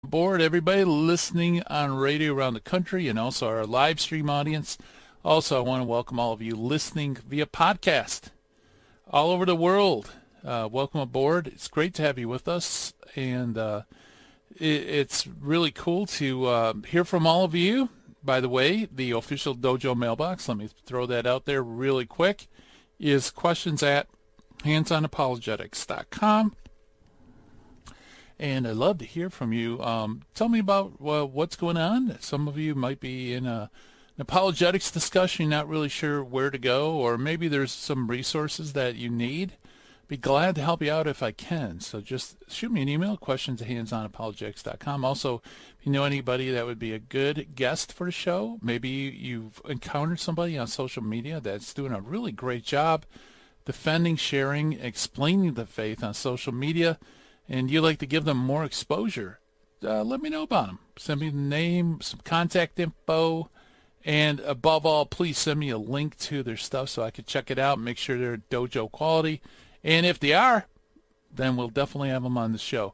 Aboard, everybody listening on radio around the country and also our live stream audience. Also, I want to welcome all of you listening via podcast all over the world. Welcome aboard. It's great to have you with us, and it's really cool to hear from all of you. By the way, the official Dojo mailbox, let me throw that out there really quick, is questions at handsonapologetics.com. And I'd love to hear from you. Tell me about what's going on. Some of you might be in an apologetics discussion, you're not really sure where to go, or maybe there's some resources that you need. Be glad to help you out if I can. So just shoot me an email, questions at handsonapologetics.com. Also, if you know anybody that would be a good guest for the show, maybe you've encountered somebody on social media that's doing a really great job defending, sharing, explaining the faith on social media, and you'd like to give them more exposure, let me know about them. Send me the name, some contact info, and above all, please send me a link to their stuff so I can check it out and make sure they're dojo quality. And if they are, then we'll definitely have them on the show.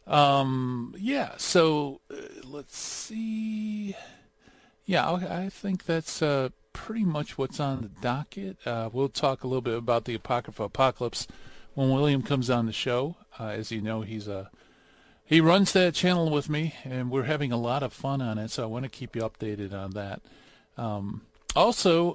So let's see. Yeah, I think that's pretty much what's on the docket. We'll talk a little bit about the Apocrypha Apocalypse when William comes on the show. As you know, he runs that channel with me, and we're having a lot of fun on it, so I want to keep you updated on that. Also,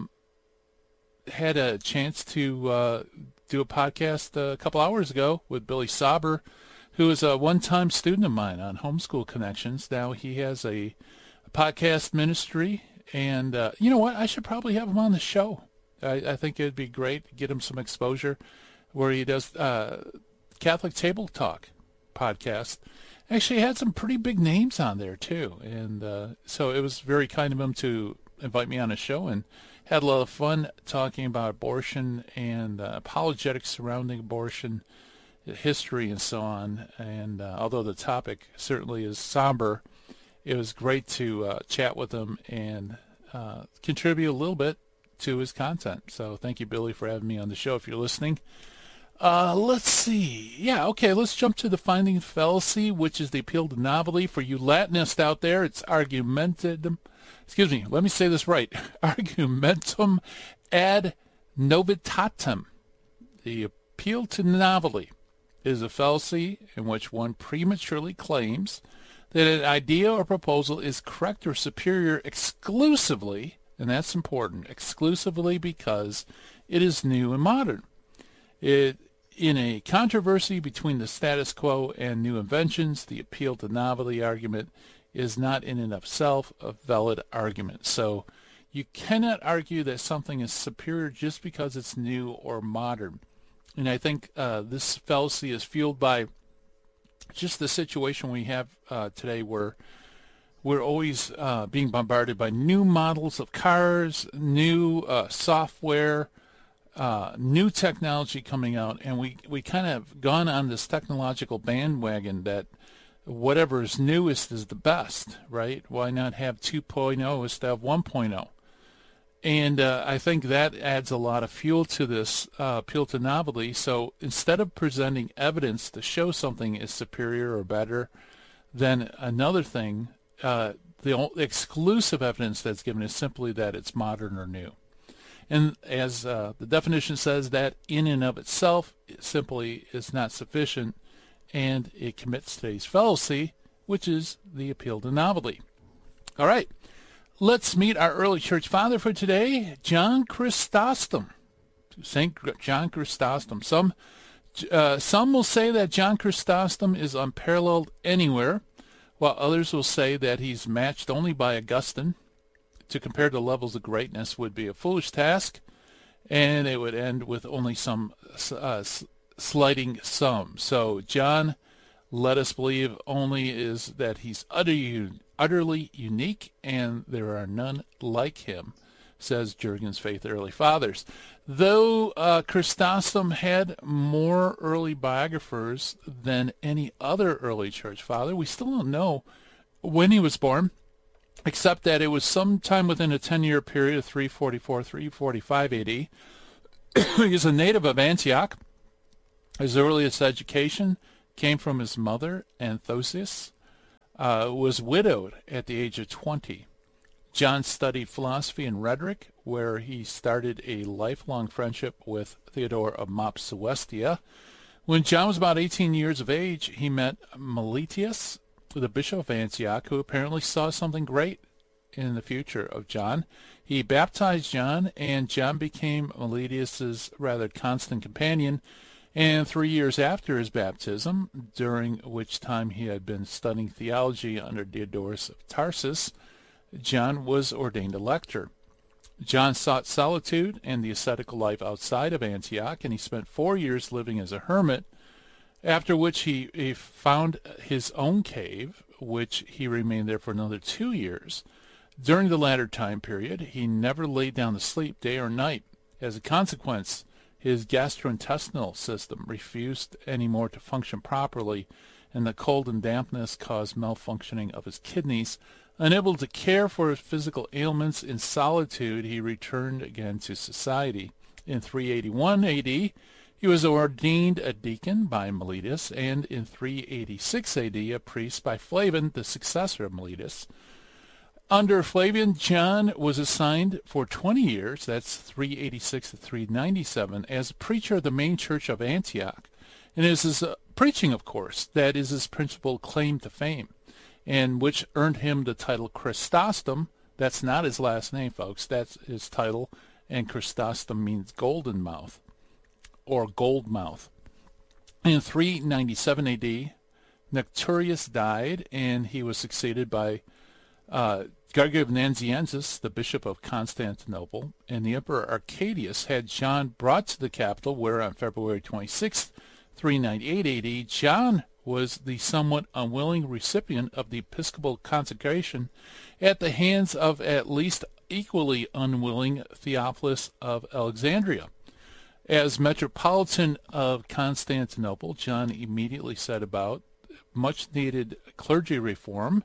had a chance to do a podcast a couple hours ago with Billy Sauber, who is a one-time student of mine on Homeschool Connections. Now he has a podcast ministry, and you know what? I should probably have him on the show. I think it'd be great to get him some exposure, where he does Catholic Table Talk podcast. Actually had some pretty big names on there too, and so it was very kind of him to invite me on a show, and had a lot of fun talking about abortion and apologetics surrounding abortion, history, and so on. And although the topic certainly is somber, it was great to chat with him and contribute a little bit to his content. So thank you, Billy, for having me on the show if you're listening. Let's see. Yeah, okay, let's jump to the Finding Fallacy, which is the appeal to novelty. For you Latinists out there, it's argumentum, excuse me, let me say this right, argumentum ad novitatem. The appeal to novelty is a fallacy in which one prematurely claims that an idea or proposal is correct or superior exclusively, and that's important, exclusively because it is new and modern. In a controversy between the status quo and new inventions, the appeal to novelty argument is not in and of itself a valid argument. So you cannot argue that something is superior just because it's new or modern. And I think this fallacy is fueled by just the situation we have today, where we're always being bombarded by new models of cars, new software, new technology coming out, and we kind of gone on this technological bandwagon that whatever is newest is the best, right? Why not have 2.0 instead of 1.0? And I think that adds a lot of fuel to this appeal to novelty. So instead of presenting evidence to show something is superior or better than another thing, the exclusive evidence that's given is simply that it's modern or new. And as the definition says, that in and of itself it simply is not sufficient, and it commits today's fallacy, which is the appeal to novelty. All right, let's meet our early church father for today, John Chrysostom. St. John Chrysostom. Some will say that John Chrysostom is unparalleled anywhere, while others will say that he's matched only by Augustine. To compare the levels of greatness would be a foolish task, and it would end with only some slighting some. So John, let us believe, only is that he's utterly unique, and there are none like him, says Jurgen's Faith Early Fathers. Though Chrysostom had more early biographers than any other early church father, we still don't know when he was born, except that it was sometime within a 10-year period of 344-345 AD. He is a native of Antioch. His earliest education came from his mother, Anthosius, was widowed at the age of 20. John studied philosophy and rhetoric, where he started a lifelong friendship with Theodore of Mopsuestia. When John was about 18 years of age, he met Meletius, the bishop of Antioch, who apparently saw something great in the future of John. He baptized John, and John became Meletius's rather constant companion. And 3 years after his baptism, during which time he had been studying theology under Diodorus of Tarsus, John was ordained a lector. John sought solitude and the ascetical life outside of Antioch, and he spent 4 years living as a hermit, after which he found his own cave, which he remained there for another 2 years. During the latter time period, he never laid down to sleep day or night. As a consequence, his gastrointestinal system refused anymore to function properly, and the cold and dampness caused malfunctioning of his kidneys. Unable to care for his physical ailments, in solitude he returned again to society. In 381 A.D., he was ordained a deacon by Meletius, and in 386 A.D. a priest by Flavian, the successor of Meletius. Under Flavian, John was assigned for 20 years, that's 386 to 397, as a preacher of the main church of Antioch. And it is his preaching, of course, that is his principal claim to fame, and which earned him the title Chrysostom. That's not his last name, folks. That's his title, and Chrysostom means golden mouth, or gold mouth. In 397 A.D., Nectarius died, and he was succeeded by Gregory of Nazianzus, the bishop of Constantinople, and the Emperor Arcadius had John brought to the capital, where on February 26, 398 A.D., John was the somewhat unwilling recipient of the episcopal consecration at the hands of at least equally unwilling Theophilus of Alexandria. As Metropolitan of Constantinople, John immediately set about much-needed clergy reform.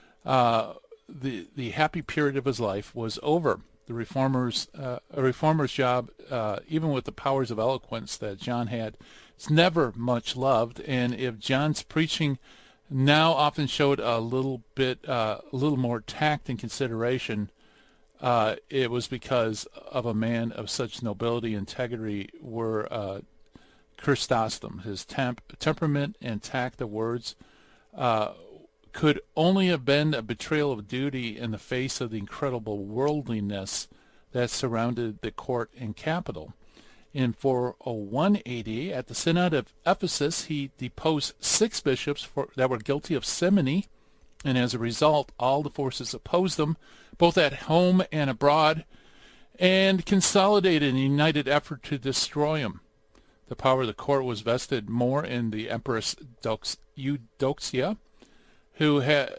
The happy period of his life was over. The a reformer's job, even with the powers of eloquence that John had, is never much loved. And if John's preaching now often showed a little more tact and consideration, it was because of a man of such nobility and integrity were Chrysostom. His temperament and tact of words could only have been a betrayal of duty in the face of the incredible worldliness that surrounded the court and capital. In 401 A.D., at the Synod of Ephesus, he deposed 6 bishops that were guilty of simony, and as a result, all the forces opposed them, both at home and abroad, and consolidated a united effort to destroy him. The power of the court was vested more in the Empress Eudoxia, who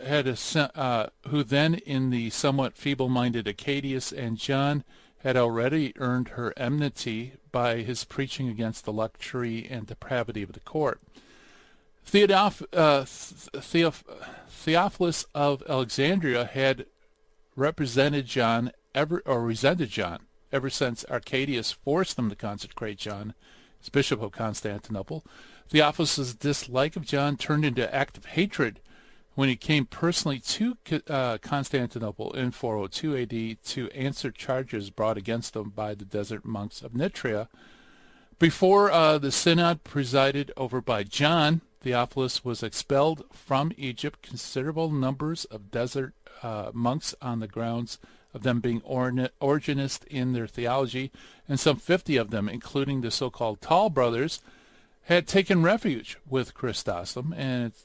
then in the somewhat feeble-minded Arcadius, and John had already earned her enmity by his preaching against the luxury and depravity of the court. Theophilus of Alexandria had resented John ever since Arcadius forced him to consecrate John as Bishop of Constantinople. Theophilus' dislike of John turned into active hatred when he came personally to Constantinople in 402 A.D. to answer charges brought against him by the desert monks of Nitria. Before the synod presided over by John, Theophilus was expelled from Egypt. Considerable numbers of desert monks on the grounds of them being Origenist in their theology, and some 50 of them, including the so-called Tall Brothers, had taken refuge with Chrysostom,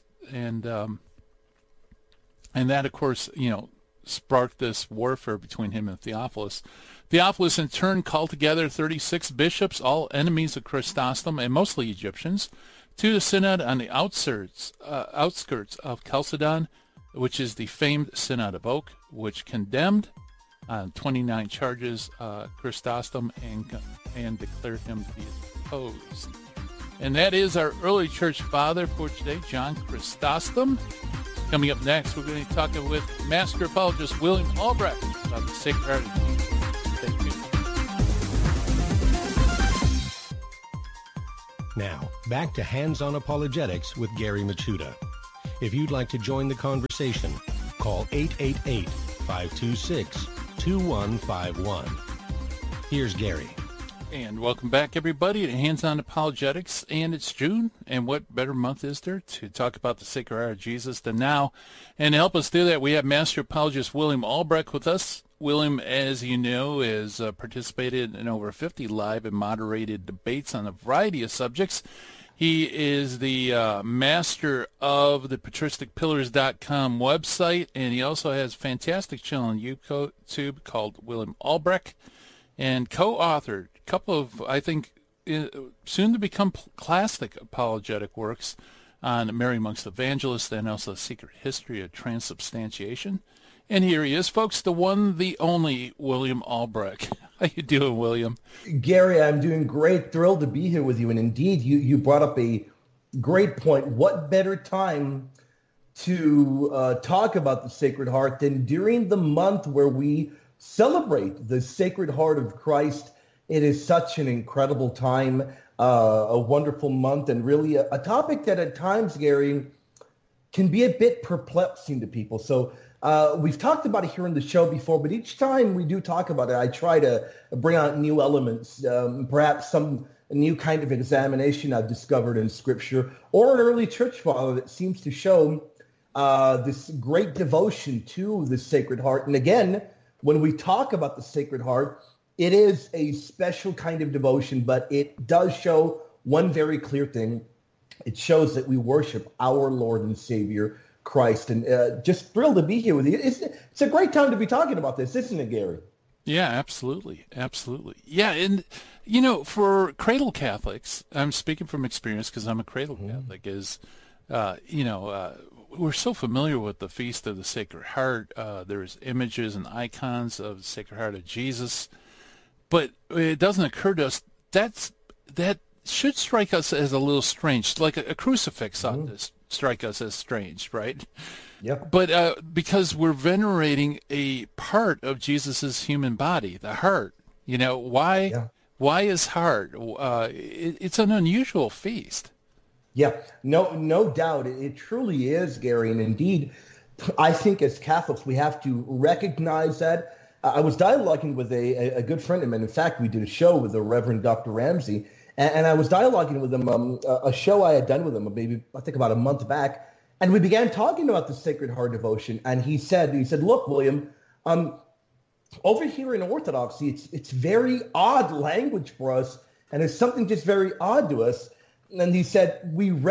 and that, of course, sparked this warfare between him and Theophilus. Theophilus, in turn, called together 36 bishops, all enemies of Chrysostom and mostly Egyptians, to the synod on the outskirts of Chalcedon, which is the famed Synod of Oak, which condemned on 29 charges Chrysostom and declared him to be deposed. And that is our early church father for today, John Chrysostom. Coming up next, we're going to be talking with Master Apologist William Albrecht about the Sacred Heart of Jesus. Stay tuned. Now, back to Hands-on Apologetics with Gary Michuta. If you'd like to join the conversation, call 888-526-2151. Here's Gary. And welcome back, everybody, to Hands-On Apologetics. And it's June, and what better month is there to talk about the Sacred Heart of Jesus than now? And to help us do that, we have Master Apologist William Albrecht with us. William, as you know, has participated in over 50 live and moderated debates on a variety of subjects. He is the master of the patristicpillars.com website, and he also has a fantastic channel on YouTube called William Albrecht, and co-authored a couple of, I think, soon to become classic apologetic works on Mary amongst Evangelists and also Secret History of Transubstantiation. And here he is, folks, the one, the only William Albrecht. How you doing, William? Gary, I'm doing great. Thrilled to be here with you. And indeed, you brought up a great point. What better time to talk about the Sacred Heart than during the month where we celebrate the Sacred Heart of Christ? It is such an incredible time, a wonderful month, and really a topic that at times, Gary, can be a bit perplexing to people. So we've talked about it here in the show before, but each time we do talk about it, I try to bring out new elements, perhaps some new kind of examination I've discovered in Scripture or an early church father that seems to show this great devotion to the Sacred Heart. And again, when we talk about the Sacred Heart, it is a special kind of devotion, but it does show one very clear thing. It shows that we worship our Lord and Savior, Christ. And just thrilled to be here with you. It's a great time to be talking about this, isn't it, Gary? Yeah, absolutely. Absolutely. Yeah, and, you know, for cradle Catholics, I'm speaking from experience because I'm a cradle Catholic, is, we're so familiar with the Feast of the Sacred Heart. There's images and icons of the Sacred Heart of Jesus. But it doesn't occur to us that should strike us as a little strange, like a crucifix ought to strike us as strange, right? Yeah. But because we're venerating a part of Jesus's human body, the heart. You know, why is heart? It's an unusual feast. Yeah, no doubt. It truly is, Gary. And indeed, I think as Catholics, we have to recognize that. I was dialoguing with a good friend of mine. In fact, we did a show with the Reverend Dr. Ramsey, and I was dialoguing with him, a show I had done with him maybe, I think, about a month back, and we began talking about the Sacred Heart devotion, and he said, look, William, over here in Orthodoxy, it's very odd language for us, and it's something just very odd to us. And he said,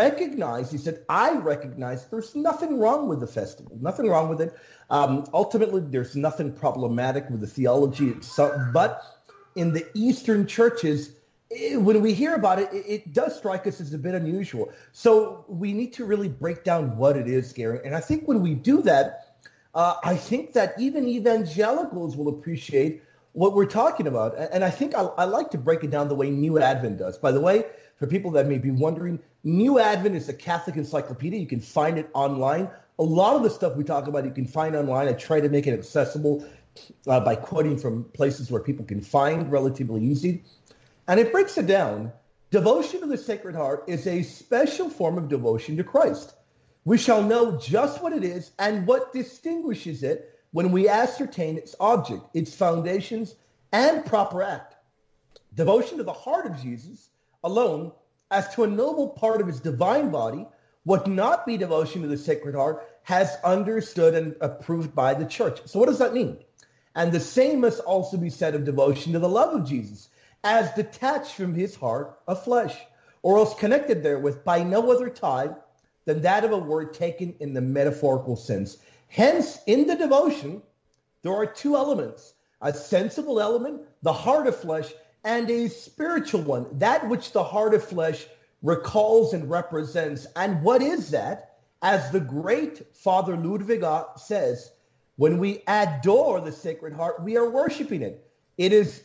I recognize there's nothing wrong with the festival, nothing wrong with it. Ultimately, there's nothing problematic with the theology itself. But in the Eastern churches, when we hear about it, it does strike us as a bit unusual. So we need to really break down what it is, Gary. And I think when we do that, I think that even evangelicals will appreciate what we're talking about. And I think I like to break it down the way New Advent does. By the way, for people that may be wondering, New Advent is a Catholic encyclopedia. You can find it online. A lot of the stuff we talk about, you can find online. I try to make it accessible by quoting from places where people can find relatively easy. And it breaks it down. Devotion to the Sacred Heart is a special form of devotion to Christ. We shall know just what it is and what distinguishes it when we ascertain its object, its foundations, and proper act. Devotion to the heart of Jesus alone, as to a noble part of his divine body, would not be devotion to the Sacred Heart, has understood and approved by the Church. So what does that mean? And the same must also be said of devotion to the love of Jesus, as detached from his heart of flesh, or else connected therewith by no other tie than that of a word taken in the metaphorical sense. Hence, in the devotion, there are two elements: a sensible element, the heart of flesh, and a spiritual one, that which the heart of flesh recalls and represents. And what is that? As the great Father Ludwig says, when we adore the Sacred Heart, we are worshiping it. It is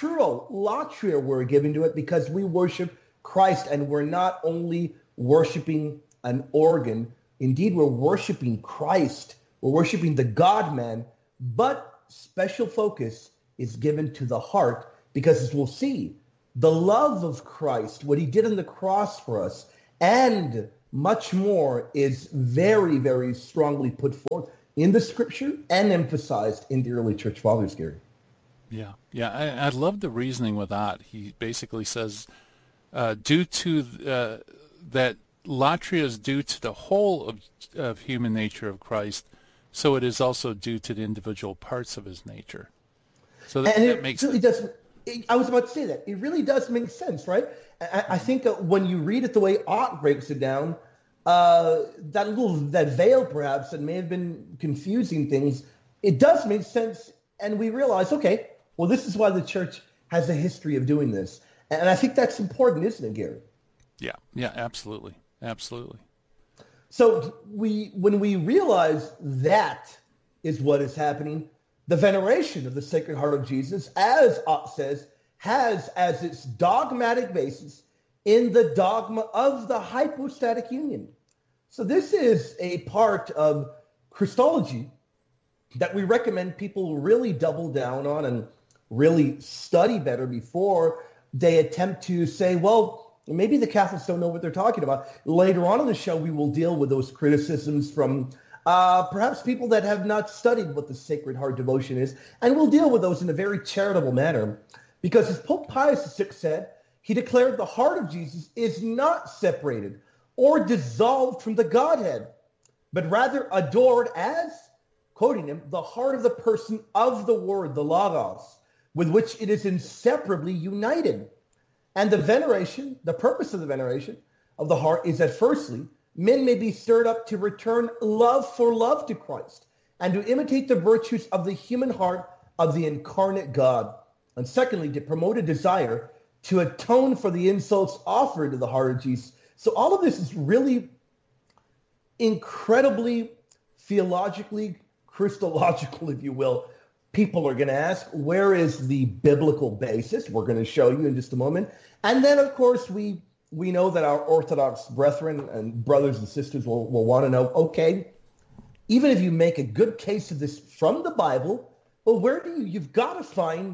latria we're giving to it, because we worship Christ, and we're not only worshiping an organ. Indeed, we're worshiping Christ. We're worshiping the God-man, but special focus is given to the heart, because as we'll see, the love of Christ, what he did on the cross for us, and much more is very, very strongly put forth in the scripture and emphasized in the early church fathers, Gary. Yeah, yeah. I love the reasoning with that. He basically says, due to that latria is due to the whole of human nature of Christ, so it is also due to the individual parts of his nature. So that makes really sense. I was about to say that. It really does make sense, right? I think when you read it the way Ott breaks it down, that veil perhaps that may have been confusing things, it does make sense. And we realize, okay, well, this is why the church has a history of doing this. And I think that's important, isn't it, Gary? Yeah, absolutely. Absolutely. So when we realize that is what is happening, the veneration of the Sacred Heart of Jesus, as Ott says, has as its dogmatic basis in the dogma of the hypostatic union. So this is a part of Christology that we recommend people really double down on and really study better before they attempt to say, well, maybe the Catholics don't know what they're talking about. Later on in the show, we will deal with those criticisms from perhaps people that have not studied what the Sacred Heart devotion is, and we'll deal with those in a very charitable manner. Because as Pope Pius VI said, he declared the heart of Jesus is not separated or dissolved from the Godhead, but rather adored as, quoting him, the heart of the person of the Word, the Logos, with which it is inseparably united. And the veneration, the purpose of the veneration of the heart is that firstly, men may be stirred up to return love for love to Christ and to imitate the virtues of the human heart of the incarnate God. And secondly, to promote a desire to atone for the insults offered to the heart of Jesus. So all of this is really incredibly theologically, Christological, if you will. People are going to ask, where is the biblical basis? We're going to show you in just a moment. And then, of course, we know that our Orthodox brethren and brothers and sisters will want to know, okay, even if you make a good case of this from the Bible, well, you've got to find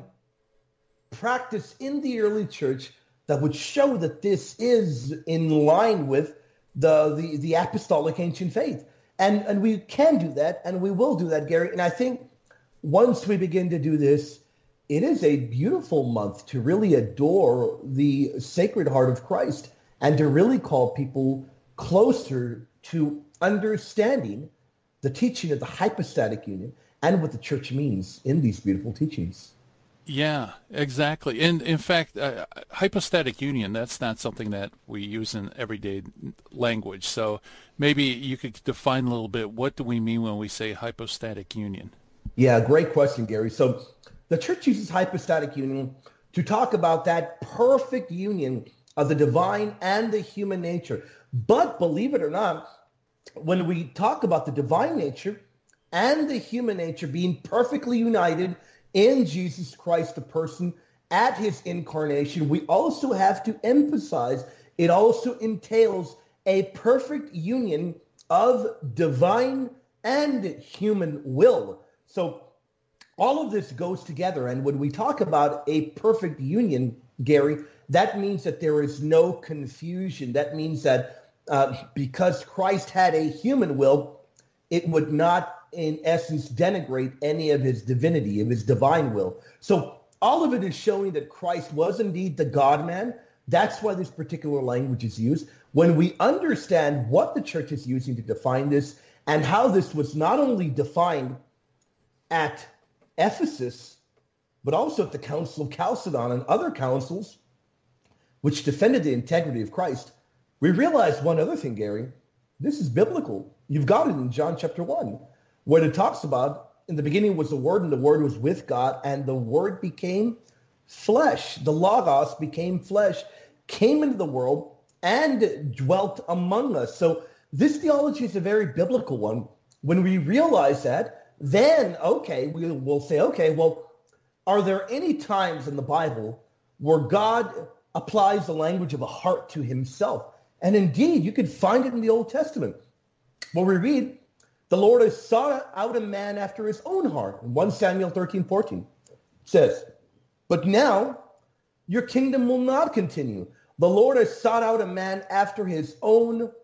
practice in the early church that would show that this is in line with the apostolic ancient faith. And we can do that, and we will do that, Gary. And I think once we begin to do this, it is a beautiful month to really adore the Sacred Heart of Christ and to really call people closer to understanding the teaching of the hypostatic union and what the church means in these beautiful teachings. Yeah, exactly. And in fact, hypostatic union, that's not something that we use in everyday language. So maybe you could define a little bit, what do we mean when we say hypostatic union? Yeah, great question, Gary. So the church uses hypostatic union to talk about that perfect union of the divine and the human nature. But believe it or not, when we talk about the divine nature and the human nature being perfectly united in Jesus Christ, the person, at his incarnation, we also have to emphasize it also entails a perfect union of divine and human will. So all of this goes together. And when we talk about a perfect union, Gary, that means that there is no confusion. That means that because Christ had a human will, it would not, in essence, denigrate any of his divinity, of his divine will. So all of it is showing that Christ was indeed the God-man. That's why this particular language is used. When we understand what the church is using to define this and how this was not only defined at Ephesus, but also at the Council of Chalcedon and other councils which defended the integrity of Christ, we realize one other thing, Gary. This is biblical. You've got it in John chapter 1, where it talks about, in the beginning was the Word, and the Word was with God, and the Word became flesh. The Logos became flesh, came into the world, and dwelt among us. So this theology is a very biblical one. When we realize that, then, okay, we'll say, okay, well, are there any times in the Bible where God applies the language of a heart to himself? And indeed, you could find it in the Old Testament, where we read, the Lord has sought out a man after his own heart. In 1 Samuel 13:14 says, but now your kingdom will not continue. The Lord has sought out a man after his own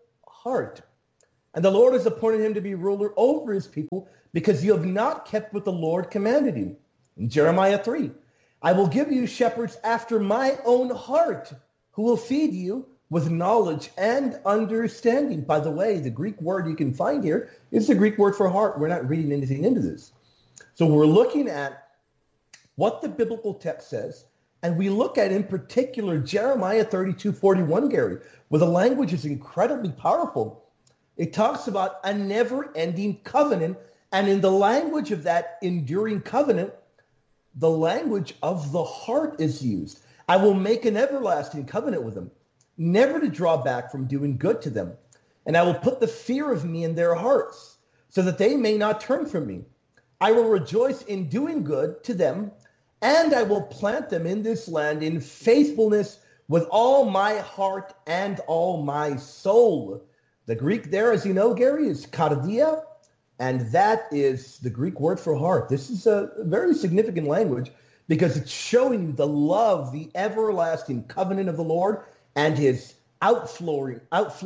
heart. And the Lord has appointed him to be ruler over his people because you have not kept what the Lord commanded you. In Jeremiah 3, I will give you shepherds after my own heart who will feed you with knowledge and understanding. By the way, the Greek word you can find here is the Greek word for heart. We're not reading anything into this. So we're looking at what the biblical text says, and we look at, in particular, Jeremiah 32:41, Gary, where the language is incredibly powerful. It talks about a never-ending covenant, and in the language of that enduring covenant, the language of the heart is used. I will make an everlasting covenant with them, never to draw back from doing good to them. And I will put the fear of me in their hearts so that they may not turn from me. I will rejoice in doing good to them, and I will plant them in this land in faithfulness with all my heart and all my soul. The Greek there, as you know, Gary, is kardia, and that is the Greek word for heart. This is a very significant language because it's showing you the love, the everlasting covenant of the Lord and his outpouring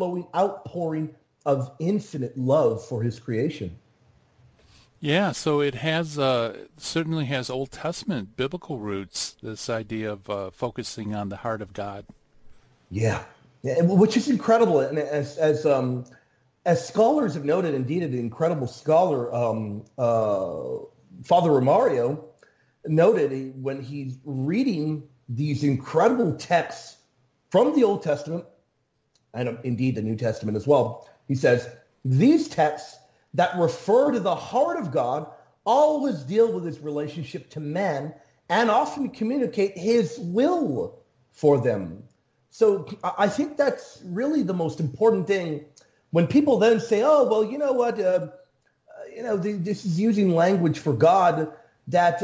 of infinite love for his creation. Yeah, so it has certainly has Old Testament biblical roots, this idea of focusing on the heart of God. Yeah, which is incredible. And as scholars have noted, indeed, an incredible scholar, Father Romario, noted when he's reading these incredible texts from the Old Testament, and indeed the New Testament as well, he says, these texts that refer to the heart of God always deal with his relationship to man and often communicate his will for them. So I think that's really the most important thing. When people then say, oh, well, you know what, this is using language for God that,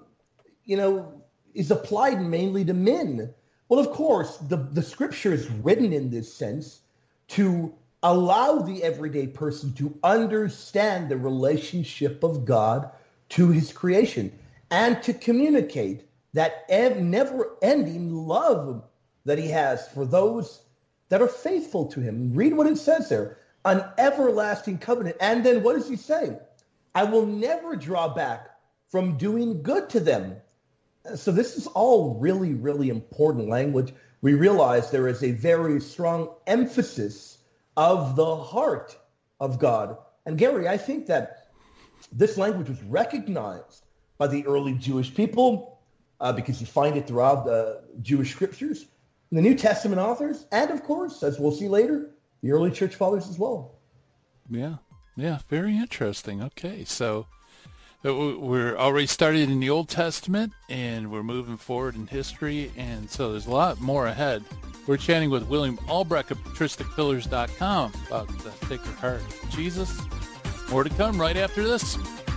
is applied mainly to men. Well, of course, the scripture is written in this sense to allow the everyday person to understand the relationship of God to his creation and to communicate that never-ending love that he has for those that are faithful to him. Read what it says there, an everlasting covenant. And then what does he say? I will never draw back from doing good to them. So this is all really, really important language. We realize there is a very strong emphasis of the heart of God. And Gary, I think that this language was recognized by the early Jewish people because you find it throughout the Jewish scriptures, the New Testament authors, and of course, as we'll see later, the early church fathers as well. Yeah, very interesting. Okay, so we're already started in the Old Testament, and we're moving forward in history, and so there's a lot more ahead. We're chatting with William Albrecht of patristicpillars.com about the Sacred Heart of Jesus. More to come right after this.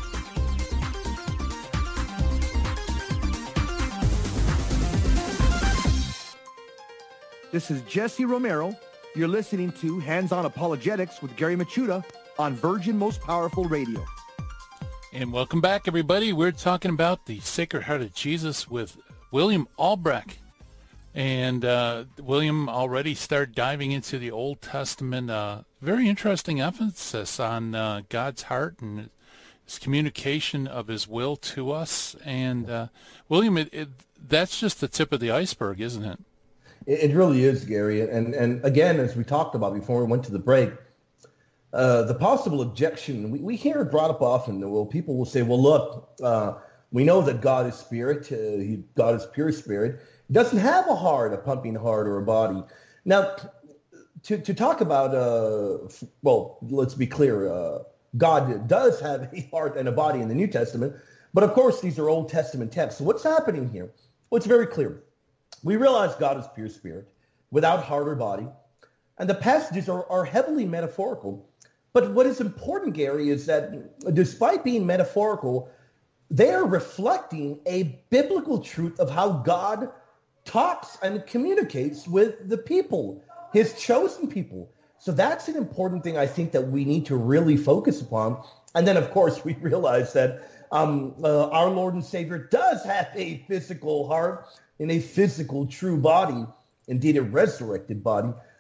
This is Jesse Romero. You're listening to Hands-On Apologetics with Gary Machuda on Virgin Most Powerful Radio. And welcome back, everybody. We're talking about the Sacred Heart of Jesus with William Albrecht. And William already started diving into the Old Testament. Very interesting emphasis on God's heart and his communication of his will to us. And William, that's just the tip of the iceberg, isn't it? It really is, Gary. And again, as we talked about before we went to the break, the possible objection, we hear it brought up often. Well, people will say, well, look, we know that God is spirit. God is pure spirit. He doesn't have a heart, a pumping heart or a body. Now, to talk about, well, let's be clear. God does have a heart and a body in the New Testament. But of course, these are Old Testament texts. So what's happening here? Well, it's very clear. We realize God is pure spirit, without heart or body. And the passages are heavily metaphorical. But what is important, Gary, is that despite being metaphorical, they are reflecting a biblical truth of how God talks and communicates with the people, his chosen people. So that's an important thing I think that we need to really focus upon. And then, of course, we realize that our Lord and Savior does have a physical heart in a physical, true body, indeed a resurrected body.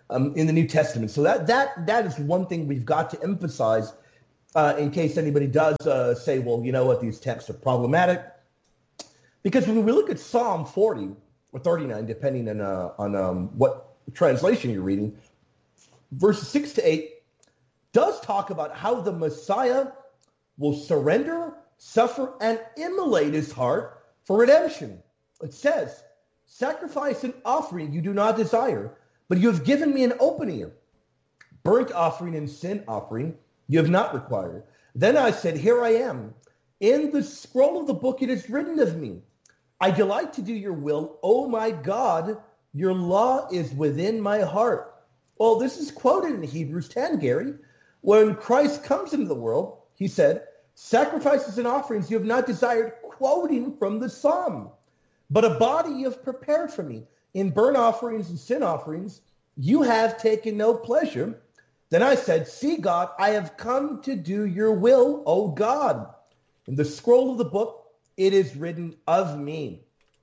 in the New Testament. So that is one thing we've got to emphasize in case anybody does say, well, you know what, these texts are problematic. Because when we look at Psalm 40 or 39, depending on what translation you're reading, verses 6 to 8 does talk about how the Messiah will surrender, suffer, and immolate his heart for redemption. It says, sacrifice and offering you do not desire, but you have given me an open ear. Burnt offering and sin offering you have not required. Then I said, here I am. In the scroll of the book it is written of me. I delight to do your will. Oh my God, your law is within my heart. Well, this is quoted in Hebrews 10, Gary. When Christ comes into the world, he said, sacrifices and offerings you have not desired, quoting from the Psalm. But a body you have prepared for me. In burnt offerings and sin offerings, you have taken no pleasure. Then I said, see, God, I have come to do your will, O God. In the scroll of the book, it is written of me.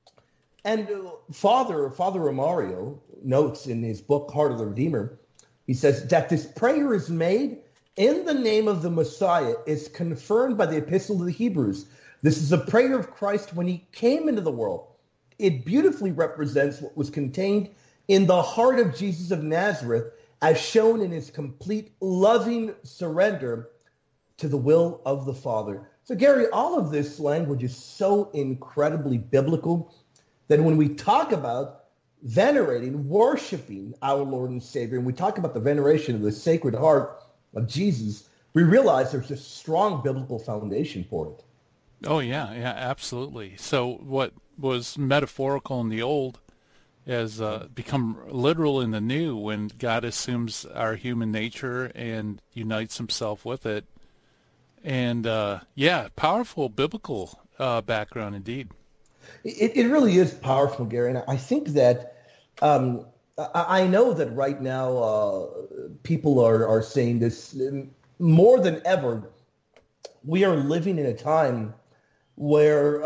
And Father Romario notes in his book, Heart of the Redeemer, he says that this prayer is made in the name of the Messiah, is confirmed by the Epistle to the Hebrews. This is a prayer of Christ when he came into the world. It beautifully represents what was contained in the heart of Jesus of Nazareth, as shown in his complete loving surrender to the will of the Father. So, Gary, all of this language is so incredibly biblical that when we talk about venerating, worshiping our Lord and Savior, and we talk about the veneration of the Sacred Heart of Jesus, we realize there's a strong biblical foundation for it. Oh, yeah, absolutely. So what was metaphorical in the old has become literal in the new when God assumes our human nature and unites himself with it. And, powerful biblical background indeed. It really is powerful, Gary. And I think that I know that right now people are saying this more than ever. We are living in a time where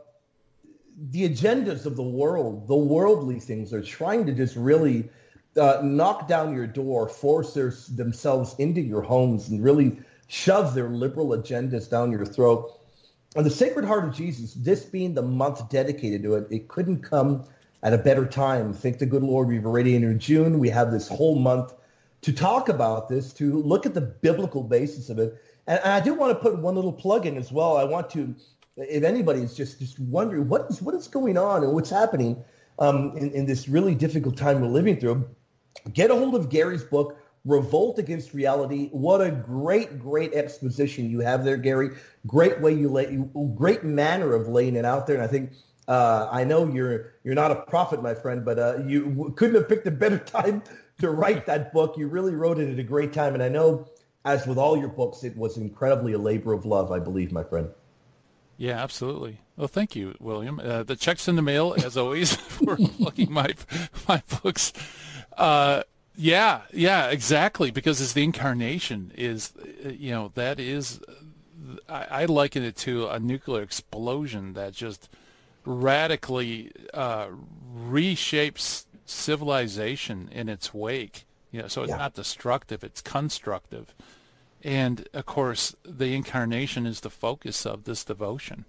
the agendas of the world, the worldly things, are trying to just really knock down your door, force themselves into your homes, and really shove their liberal agendas down your throat. And the Sacred Heart of Jesus, this being the month dedicated to it, it couldn't come at a better time. Thank the good Lord, we've already entered June. We have this whole month to talk about this, to look at the biblical basis of it. And I do want to put one little plug in as well. I want to, if anybody is just wondering what is going on and what's happening in this really difficult time we're living through, get a hold of Gary's book, Revolt Against Reality. What a great exposition you have there, Gary. Great way great manner of laying it out there. And I think I know you're not a prophet, my friend, but you couldn't have picked a better time to write that book. You really wrote it at a great time, and I know, as with all your books, it was incredibly a labor of love, I believe, my friend. Yeah, absolutely. Well, thank you, William. The check's in the mail, as always, for plugging my books. Yeah, exactly. Because it's the incarnation is, that is, I liken it to a nuclear explosion that just radically reshapes civilization in its wake. So it's not destructive, it's constructive. And, of course, the incarnation is the focus of this devotion.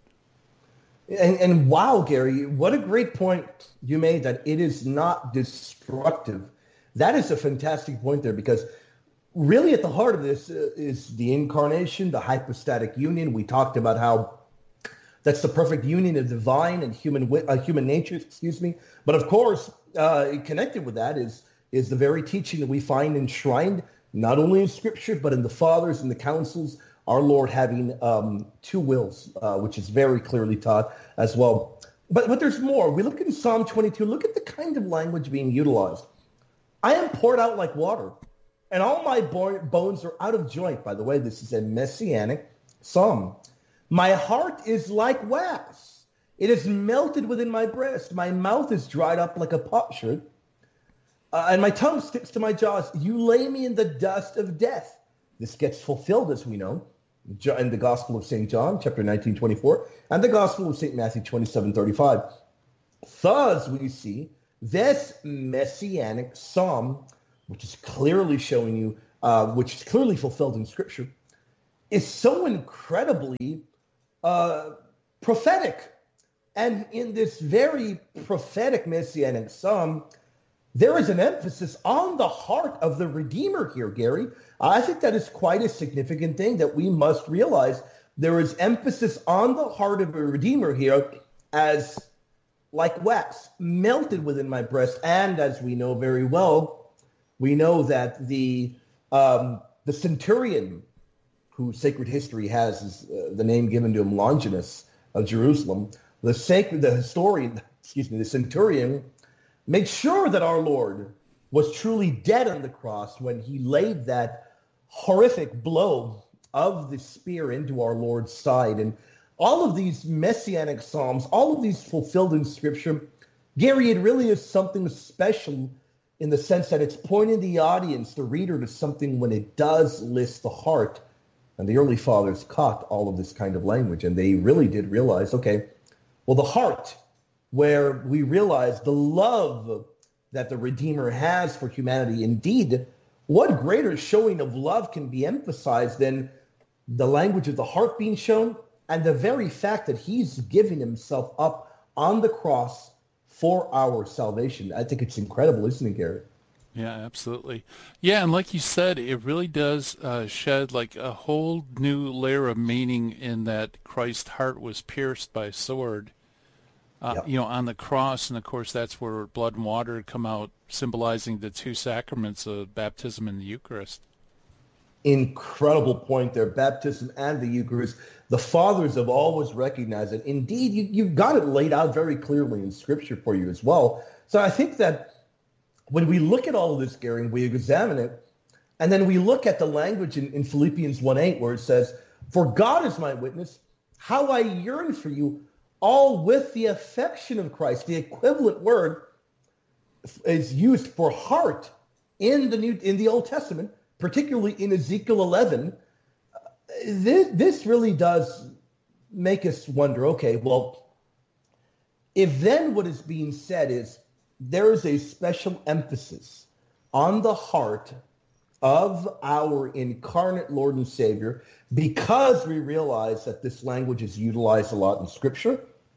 And wow, Gary, what a great point you made, that it is not destructive. That is a fantastic point there, because really at the heart of this is the incarnation, the hypostatic union. We talked about how that's the perfect union of divine and human nature, But of course, connected with that is the very teaching that we find enshrined not only in Scripture, but in the Fathers and the Councils, our Lord having two wills, which is very clearly taught as well. But there's more. We look in Psalm 22, look at the kind of language being utilized. I am poured out like water, and all my bones are out of joint. By the way, this is a messianic psalm. My heart is like wax. It is melted within my breast. My mouth is dried up like a potsherd, and my tongue sticks to my jaws. You lay me in the dust of death. This gets fulfilled, as we know, in the Gospel of St. John, chapter 19:24, and the Gospel of St. Matthew 27:35. Thus, we see this messianic psalm which is clearly showing you, which is clearly fulfilled in Scripture, is so incredibly prophetic. And in this very prophetic messianic psalm, there is an emphasis on the heart of the Redeemer here, Gary. I think that is quite a significant thing that we must realize. There is emphasis on the heart of a Redeemer here as like wax melted within my breast. And as we know very well, we know that the centurion, who sacred history has is the name given to him, Longinus of Jerusalem, the centurion, made sure that our Lord was truly dead on the cross when he laid that horrific blow of the spear into our Lord's side. And all of these messianic psalms, all of these fulfilled in Scripture, Gary, it really is something special in the sense that it's pointing the audience, the reader, to something when it does list the heart. And the early fathers caught all of this kind of language, and they really did realize, okay, well, the heart, where we realize the love that the Redeemer has for humanity. Indeed, what greater showing of love can be emphasized than the language of the heart being shown and the very fact that he's giving himself up on the cross for our salvation? I think it's incredible, isn't it, Gary? Yeah, absolutely. Yeah, and like you said, it really does shed like a whole new layer of meaning in that Christ's heart was pierced by a sword, on the cross. And of course, that's where blood and water come out, symbolizing the two sacraments of baptism and the Eucharist. Incredible point there, baptism and the Eucharist. The fathers have always recognized it. Indeed, you've got it laid out very clearly in Scripture for you as well. So I think that when we look at all of this, Gary, and we examine it, and then we look at the language in Philippians 1:8 where it says, "For God is my witness, how I yearn for you, all with the affection of Christ." The equivalent word is used for heart in the Old Testament, particularly in Ezekiel 11. This really does make us wonder, okay, well, if then what is being said is there is a special emphasis on the heart of our incarnate Lord and Savior because we realize that this language is utilized a lot in Scripture.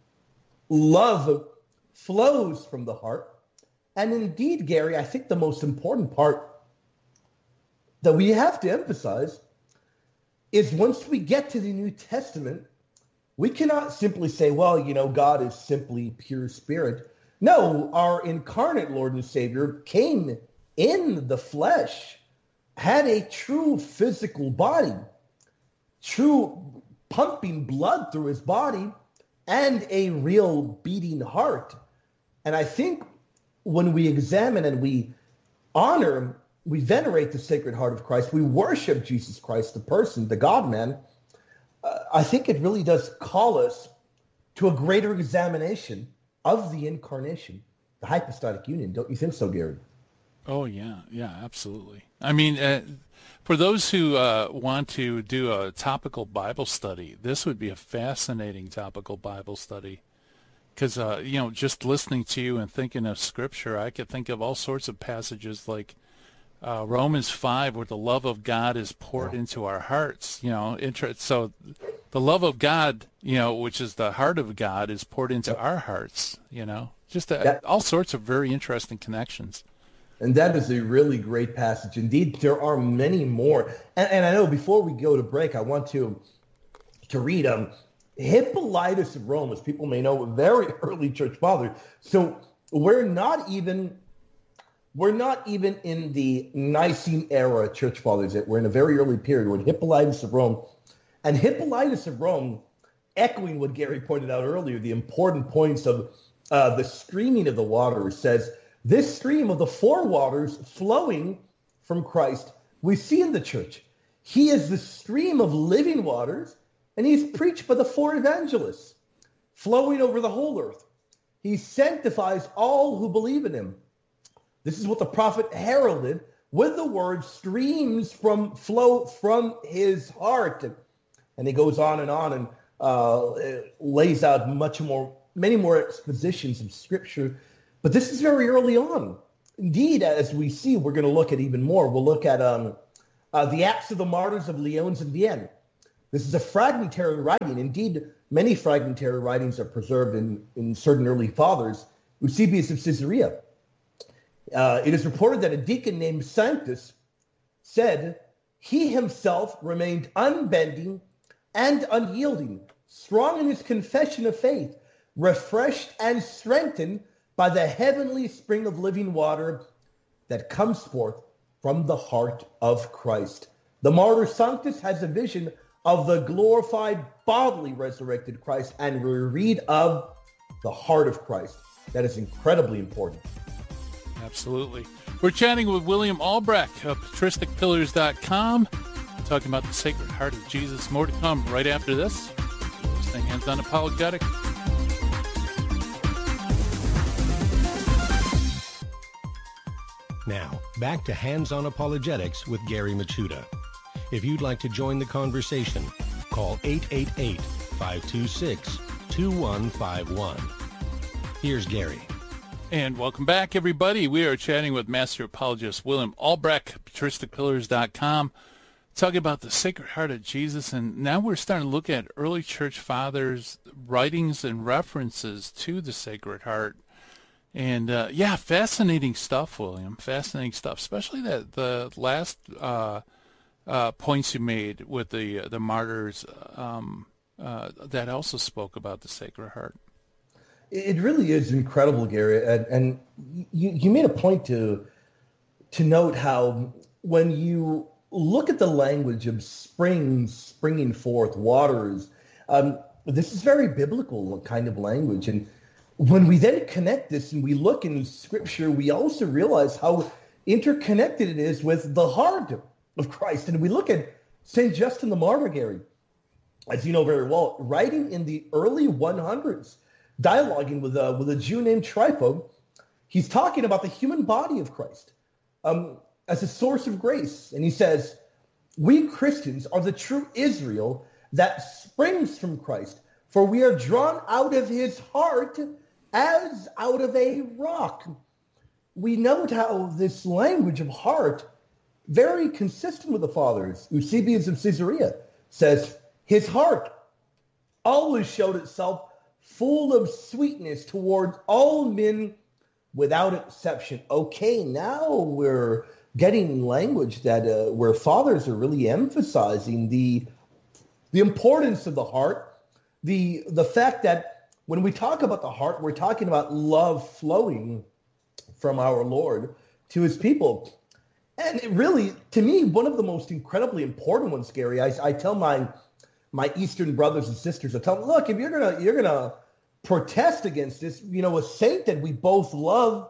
Love flows from the heart. And indeed, Gary, I think the most important part that we have to emphasize is once we get to the New Testament, we cannot simply say, well, God is simply pure spirit. No, our incarnate Lord and Savior came in the flesh, had a true physical body, true pumping blood through his body, and a real beating heart. And I think when we examine and we honor, we venerate the Sacred Heart of Christ, we worship Jesus Christ, the person, the God-man, I think it really does call us to a greater examination of the incarnation, the hypostatic union. Don't you think so, Gary? Oh, yeah, absolutely. I mean, for those who want to do a topical Bible study, this would be a fascinating topical Bible study because, just listening to you and thinking of Scripture, I could think of all sorts of passages like Romans 5, where the love of God is poured into our hearts. So the love of God, which is the heart of God, is poured into our hearts. Just all sorts of very interesting connections. And that is a really great passage. Indeed, there are many more. And I know before we go to break, I want to read Hippolytus of Rome, as people may know, a very early church father. So we're not even in the Nicene era church fathers. We're in a very early period with Hippolytus of Rome. And Hippolytus of Rome, echoing what Gary pointed out earlier, the important points of the streaming of the water, says, this stream of the four waters flowing from Christ, we see in the church. He is the stream of living waters, and he's preached by the four evangelists, flowing over the whole earth. He sanctifies all who believe in him. This is what the prophet heralded with the word streams flow from his heart. And he goes on and lays out many more expositions of Scripture. But this is very early on. indeed, as we see, we're going to look at even more. We'll look at the Acts of the Martyrs of Lyons and Vienne. This is a fragmentary writing. Indeed, many fragmentary writings are preserved in certain early fathers. Eusebius of Caesarea. It is reported that a deacon named Sanctus said, he himself remained unbending and unyielding, strong in his confession of faith, refreshed and strengthened by the heavenly spring of living water that comes forth from the heart of Christ. The martyr Sanctus has a vision of the glorified, bodily resurrected Christ, and we read of the heart of Christ. That is incredibly important. Absolutely. We're chatting with William Albrecht of patristicpillars.com, talking about the Sacred Heart of Jesus. More to come right after this. Stay Hands On Apologetic. Now, back to Hands On Apologetics with Gary Machuda. If you'd like to join the conversation, call 888-526-2151. Here's Gary. And welcome back, everybody. We are chatting with Master Apologist William Albrecht, patristicpillars.com, talking about the Sacred Heart of Jesus. And now we're starting to look at early church fathers' writings and references to the Sacred Heart. And, fascinating stuff, William. Fascinating stuff, especially the last points you made with the martyrs that also spoke about the Sacred Heart. It really is incredible, Gary. And you made a point to note how when you look at the language of springing forth, waters, this is very biblical kind of language. And when we then connect this and we look in Scripture, we also realize how interconnected it is with the heart of Christ. And we look at St. Justin the Martyr, Gary, as you know very well, writing in the early 100s, dialoguing with a Jew named Trypho. He's talking about the human body of Christ as a source of grace. And he says, we Christians are the true Israel that springs from Christ, for we are drawn out of his heart as out of a rock. We note how this language of heart, very consistent with the fathers. Eusebius of Caesarea says, his heart always showed itself full of sweetness towards all men without exception. Okay, now we're getting language that where fathers are really emphasizing the importance of the heart, the fact that when we talk about the heart, we're talking about love flowing from our Lord to his people. And it really, to me, one of the most incredibly important ones, Gary, I tell my Eastern brothers and sisters, I tell them, look, if you're gonna protest against this, a saint that we both love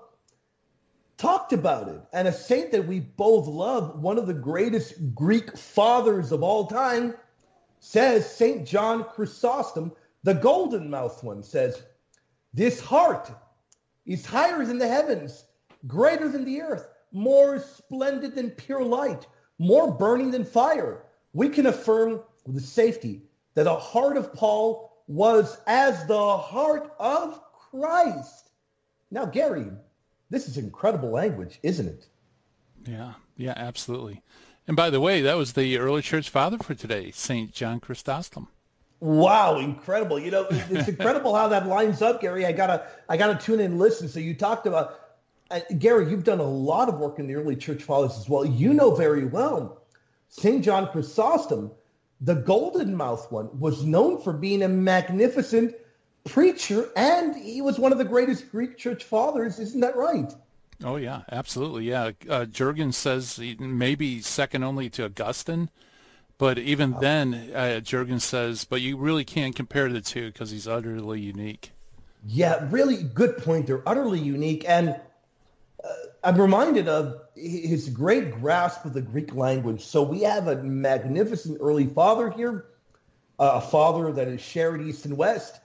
talked about it. And a saint that we both love, one of the greatest Greek fathers of all time, says, St. John Chrysostom, the golden-mouthed one, says, this heart is higher than the heavens, greater than the earth, more splendid than pure light, more burning than fire. We can affirm with safety that the heart of Paul was as the heart of Christ. Now, Gary, this is incredible language, isn't it? Yeah, absolutely. And by the way, that was the early church father for today, St. John Chrysostom. Wow, incredible. It's incredible how that lines up, Gary. I gotta tune in and listen. So you talked about, Gary, you've done a lot of work in the early church fathers as well. You know very well, St. John Chrysostom, the golden-mouthed one, was known for being a magnificent preacher, and he was one of the greatest Greek church fathers. Isn't that right? Oh, yeah, absolutely. Yeah. Jurgen says he may be second only to Augustine, but even then, Jurgen says, but you really can't compare the two because he's utterly unique. Yeah, really good point. They're utterly unique. And I'm reminded of his great grasp of the Greek language. So we have a magnificent early father here, a father that is shared east and west.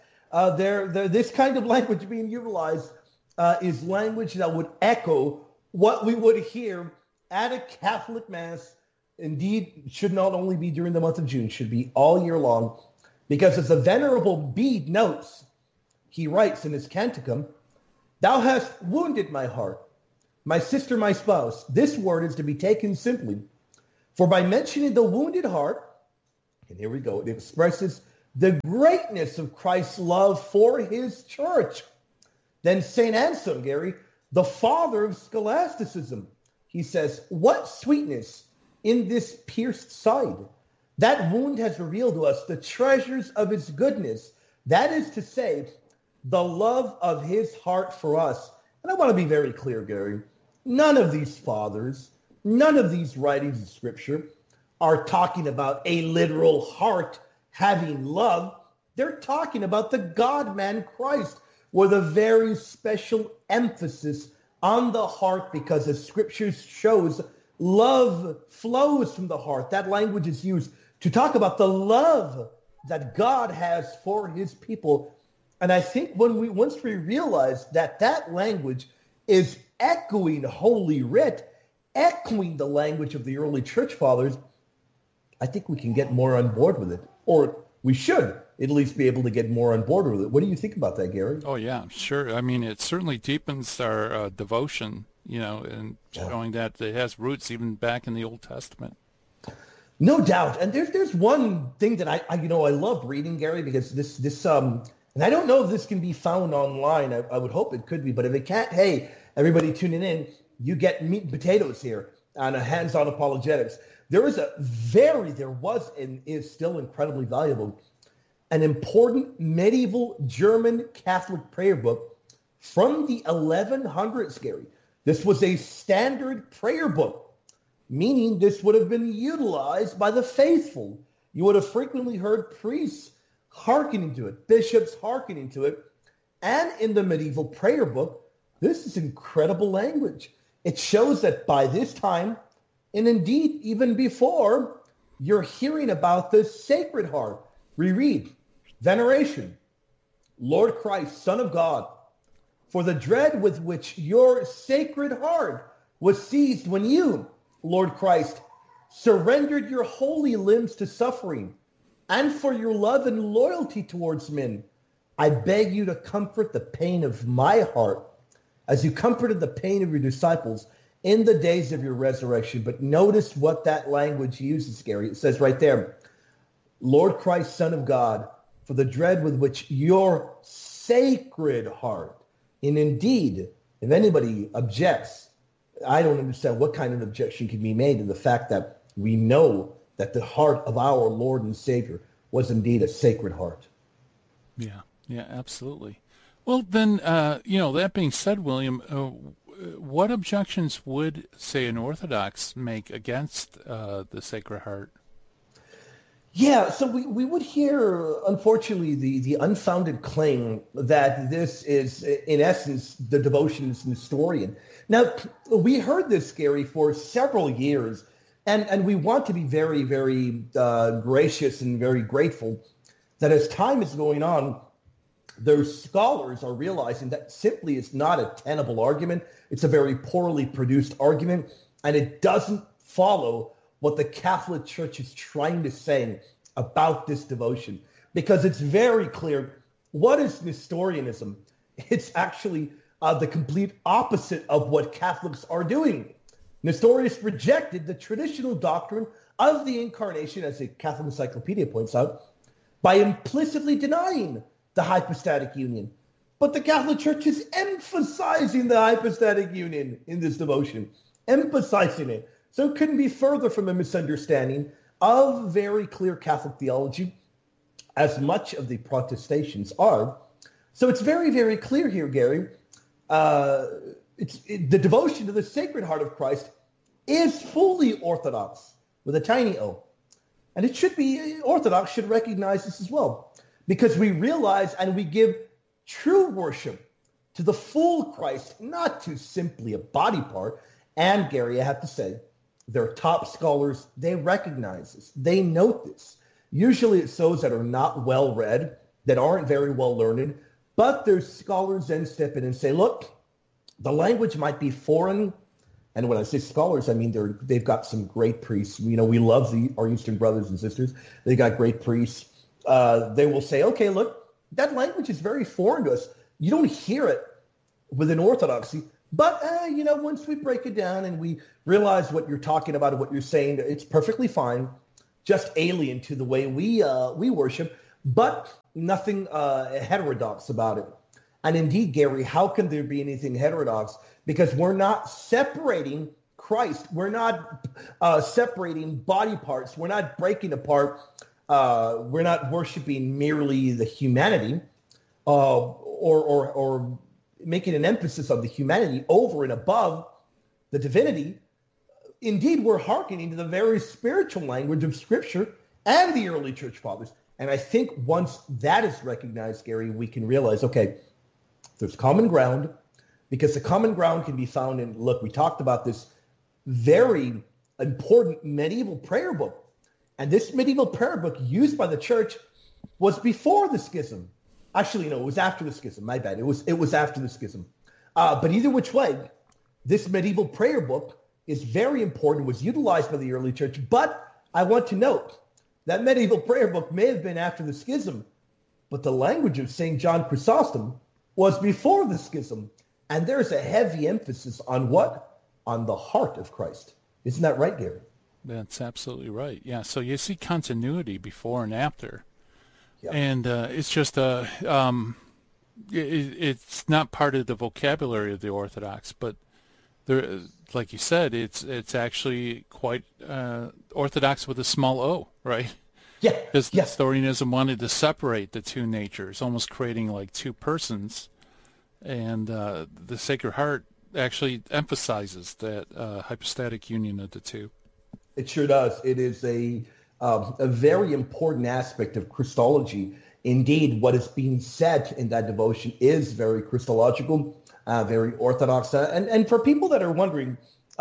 This kind of language being utilized is language that would echo what we would hear at a Catholic Mass. Indeed, should not only be during the month of June, should be all year long. Because as the Venerable Bede notes, he writes in his Canticum, "Thou hast wounded my heart my sister, my spouse, this word is to be taken simply. For by mentioning the wounded heart, and here we go, it expresses the greatness of Christ's love for his church. Then St. Anselm, Gary, the father of scholasticism, he says, what sweetness in this pierced side. That wound has revealed to us the treasures of his goodness. That is to say, the love of his heart for us. And I want to be very clear, Gary. None of these fathers, none of these writings of Scripture are talking about a literal heart having love. They're talking about the God-man Christ with a very special emphasis on the heart, because as Scripture shows, love flows from the heart. That language is used to talk about the love that God has for his people. And I think once we realize that that language is echoing Holy Writ, echoing the language of the early church fathers, I think we can get more on board with it. Or we should at least be able to get more on board with it. What do you think about that, Gary? Oh, yeah, sure. I mean, it certainly deepens our devotion, and showing that it has roots even back in the Old Testament. No doubt. And there's one thing that I love reading, Gary, because this and I don't know if this can be found online. I would hope it could be, but if it can't, hey, everybody tuning in, you get meat and potatoes here on a Hands-On Apologetics. There was and is still incredibly valuable, an important medieval German Catholic prayer book from the 1100s, Gary. This was a standard prayer book, meaning this would have been utilized by the faithful. You would have frequently heard priests hearkening to it, bishops hearkening to it. And in the medieval prayer book, this is incredible language. It shows that by this time, and indeed even before, you're hearing about the Sacred Heart. Reread, veneration, Lord Christ, Son of God, for the dread with which your Sacred Heart was seized when you, Lord Christ, surrendered your holy limbs to suffering, and for your love and loyalty towards men, I beg you to comfort the pain of my heart as you comforted the pain of your disciples in the days of your resurrection. But notice what that language uses, Gary. It says right there, Lord Christ, Son of God, for the dread with which your Sacred Heart. And indeed, if anybody objects, I don't understand what kind of objection can be made to the fact that we know that the heart of our Lord and Savior was indeed a Sacred Heart. Yeah, absolutely. Well, then, that being said, William, what objections would, say, an Orthodox make against the Sacred Heart? Yeah, so we would hear, unfortunately, the unfounded claim that this is, in essence, the devotion's Nestorian. Now, we heard this, Gary, for several years, and we want to be very, very gracious and very grateful that as time is going on, those scholars are realizing that simply it's not a tenable argument. It's a very poorly produced argument, and it doesn't follow what the Catholic Church is trying to say about this devotion, because it's very clear. What is Nestorianism? It's actually the complete opposite of what Catholics are doing. Nestorius rejected the traditional doctrine of the Incarnation, as the Catholic Encyclopedia points out, by implicitly denying the hypostatic union. But the Catholic Church is emphasizing the hypostatic union in this devotion, emphasizing it. So it couldn't be further from a misunderstanding of very clear Catholic theology, as much of the protestations are. So it's very, very clear here, Gary. The devotion to the Sacred Heart of Christ is fully Orthodox, with a tiny O. And it should be, Orthodox should recognize this as well, because we realize and we give true worship to the full Christ, not to simply a body part. And Gary, I have to say, their top scholars, they recognize this. They note this. Usually it's those that are not well read, that aren't very well learned, but their scholars then step in and say, look, the language might be foreign. And when I say scholars, I mean they've got some great priests. We love our Eastern brothers and sisters. They got great priests. They will say, okay, look, that language is very foreign to us. You don't hear it within Orthodoxy. But, once we break it down and we realize what you're talking about and what you're saying, it's perfectly fine, just alien to the way we worship, but nothing heterodox about it. And indeed, Gary, how can there be anything heterodox? Because we're not separating Christ. We're not separating body parts. We're not breaking apart. We're not worshiping merely the humanity or making an emphasis on the humanity over and above the divinity. Indeed, we're hearkening to the very spiritual language of Scripture and the early church fathers. And I think once that is recognized, Gary, we can realize, okay, there's common ground, because the common ground can be found in, look, we talked about this very important medieval prayer book. And this medieval prayer book used by the church was before the schism. Actually, no, it was after the schism. My bad. It was after the schism. But either which way, this medieval prayer book is very important, was utilized by the early church. But I want to note that medieval prayer book may have been after the schism, but the language of St. John Chrysostom was before the schism. And there's a heavy emphasis on what? On the heart of Christ. Isn't that right, Gary? That's absolutely right. Yeah, so you see continuity before and after. Yeah. And it's just it's not part of the vocabulary of the Orthodox, but there, like you said, it's actually quite Orthodox with a small o, right? Yeah. Because Nestorianism wanted to separate the two natures, almost creating like two persons, and the Sacred Heart actually emphasizes that hypostatic union of the two. It sure does. It is a very important aspect of Christology. Indeed, what is being said in that devotion is very Christological, very Orthodox. And for people that are wondering,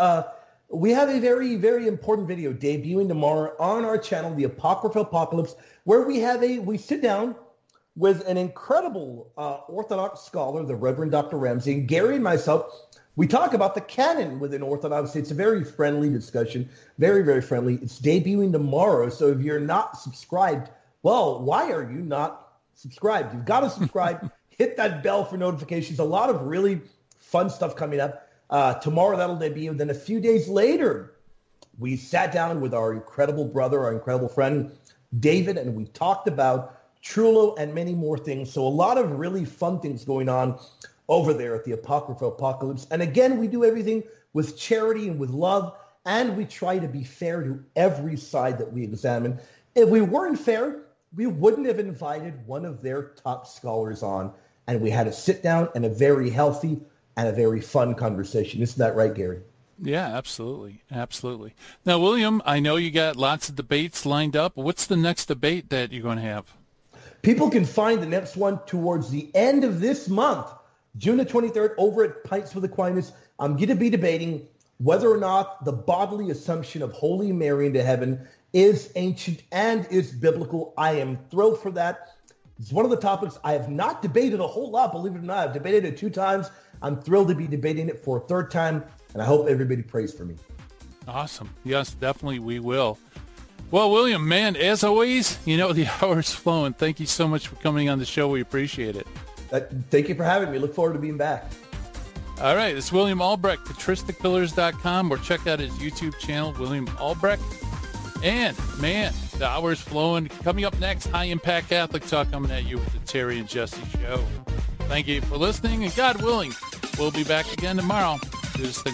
we have a very, very important video debuting tomorrow on our channel, The Apocryphal Apocalypse, where we sit down with an incredible Orthodox scholar, the Reverend Dr. Ramsey, and Gary and myself. We talk about the canon within Orthodoxy. It's a very friendly discussion, very, very friendly. It's debuting tomorrow. So if you're not subscribed, well, why are you not subscribed? You've got to subscribe. Hit that bell for notifications. A lot of really fun stuff coming up. Tomorrow that'll debut. Then a few days later, we sat down with our incredible brother, our incredible friend, David, and we talked about Trullo and many more things. So a lot of really fun things going on over there at the Apocryphal Apocalypse. And again, we do everything with charity and with love, and we try to be fair to every side that we examine. If we weren't fair, we wouldn't have invited one of their top scholars on, and we had a sit down and a very healthy and a very fun conversation. Isn't that right, Gary? Yeah, absolutely. Absolutely. Now, William, I know you got lots of debates lined up. What's the next debate that you're going to have? People can find the next one towards the end of this month, June the 23rd, over at Pints with Aquinas. I'm going to be debating whether or not the bodily assumption of Holy Mary into heaven is ancient and is biblical. I am thrilled for that. It's one of the topics I have not debated a whole lot, believe it or not. I've debated it 2 times. I'm thrilled to be debating it for a 3rd time, and I hope everybody prays for me. Awesome. Yes, definitely we will. Well, William, man, as always, the hour's flowing. Thank you so much for coming on the show. We appreciate it. Thank you for having me. Look forward to being back. All right. It's William Albrecht, patristicpillars.com, or check out his YouTube channel, William Albrecht. And, man, the hour's flowing. Coming up next, High Impact Catholic Talk coming at you with the Terry and Jesse Show. Thank you for listening, and God willing, we'll be back again tomorrow. Do this thing